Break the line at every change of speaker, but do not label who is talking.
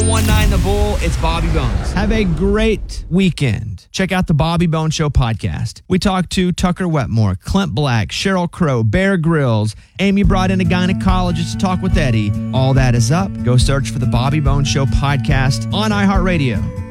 1019 The Bull, it's Bobby Bones. Have a great weekend. Check out the Bobby Bones Show podcast. We talked to Tucker Wetmore, Clint Black, Sheryl Crow, Bear Grylls. Amy brought in a gynecologist to talk with Eddie. All that is up. Go search for the Bobby Bones Show podcast on iHeartRadio.